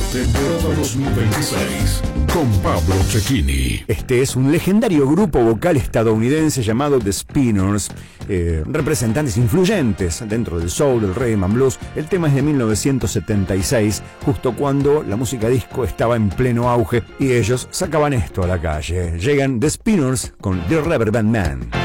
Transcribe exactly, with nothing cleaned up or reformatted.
Temporada dos mil veintiséis con Pablo Cecchini. Este es un legendario grupo vocal estadounidense llamado The Spinners, eh, representantes influyentes dentro del soul, del rhythm and blues. El tema es de mil novecientos setenta y seis, justo cuando la música disco estaba en pleno auge y ellos sacaban esto a la calle. Llegan The Spinners con The Rubber Band Man.